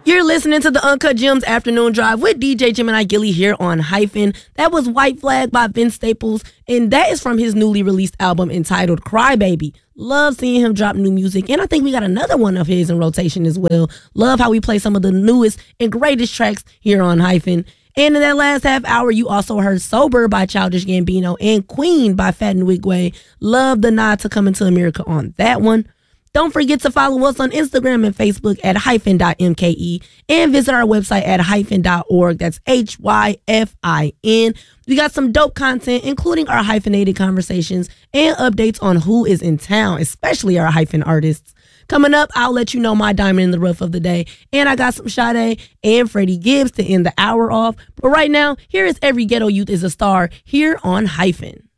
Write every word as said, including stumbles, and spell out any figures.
You're listening to the Uncut Gems Afternoon Drive with D J Gemini Gilly here on Hyphen. That was White Flag by Vince Staples, and that is from his newly released album entitled Crybaby. Love seeing him drop new music, and I think we got another one of his in rotation as well. Love how we play some of the newest and greatest tracks here on Hyphen. And in that last half hour, you also heard Sober by Childish Gambino and Queen by Fat and Wigway. Love the nod to Coming to America on that one. Don't forget to follow us on Instagram and Facebook at hyphen dot M K E and visit our website at hyphen dot org. That's H Y F I N. We got some dope content, including our hyphenated conversations and updates on who is in town, especially our hyphen artists. Coming up, I'll let you know my diamond in the rough of the day. And I got some Sade and Freddie Gibbs to end the hour off. But right now, here is Every Ghetto Youth is a Star here on Hyphen.